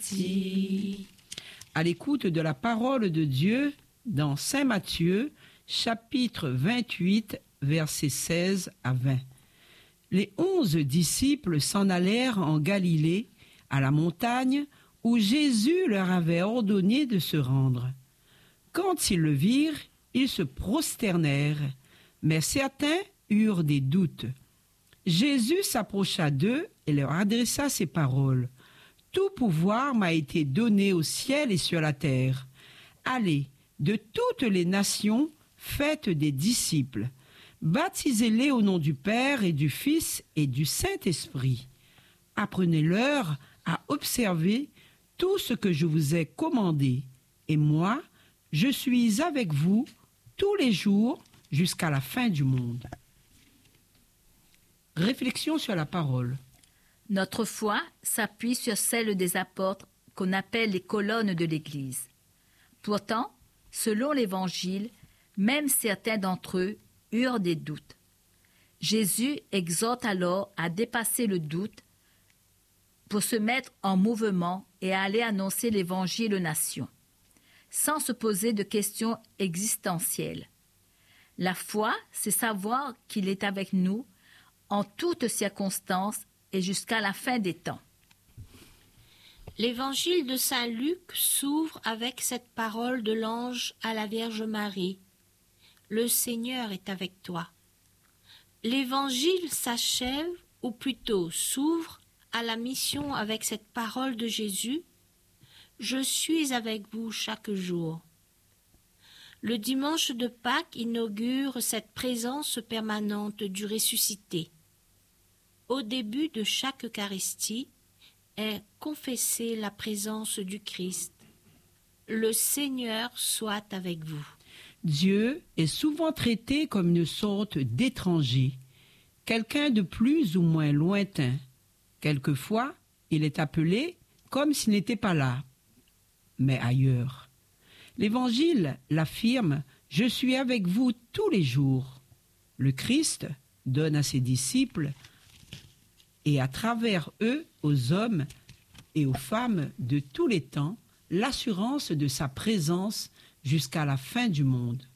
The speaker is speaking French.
À l'écoute de la parole de Dieu dans Saint Matthieu, chapitre 28, versets 16 à 20. Les 11 disciples s'en allèrent en Galilée, à la montagne, où Jésus leur avait ordonné de se rendre. Quand ils le virent, ils se prosternèrent, mais certains eurent des doutes. Jésus s'approcha d'eux et leur adressa ces paroles. « Tout pouvoir m'a été donné au ciel et sur la terre. Allez, de toutes les nations, faites des disciples. Baptisez-les au nom du Père et du Fils et du Saint-Esprit. Apprenez-leur à observer tout ce que je vous ai commandé. Et moi, je suis avec vous tous les jours jusqu'à la fin du monde. » Réflexion sur la parole. Notre foi s'appuie sur celle des apôtres qu'on appelle les colonnes de l'Église. Pourtant, selon l'Évangile, même certains d'entre eux eurent des doutes. Jésus exhorte alors à dépasser le doute pour se mettre en mouvement et à aller annoncer l'Évangile aux nations, sans se poser de questions existentielles. La foi, c'est savoir qu'il est avec nous en toutes circonstances et jusqu'à la fin des temps. L'évangile de saint Luc s'ouvre avec cette parole de l'ange à la Vierge Marie. « Le Seigneur est avec toi ». L'évangile s'achève, ou plutôt s'ouvre, à la mission avec cette parole de Jésus. « Je suis avec vous chaque jour ». Le dimanche de Pâques inaugure cette présence permanente du ressuscité. Au début de chaque Eucharistie est confessée la présence du Christ. Le Seigneur soit avec vous. Dieu est souvent traité comme une sorte d'étranger, quelqu'un de plus ou moins lointain. Quelquefois, il est appelé comme s'il n'était pas là, mais ailleurs. L'Évangile l'affirme, « Je suis avec vous tous les jours ». Le Christ donne à ses disciples et à travers eux aux hommes et aux femmes de tous les temps l'assurance de sa présence jusqu'à la fin du monde.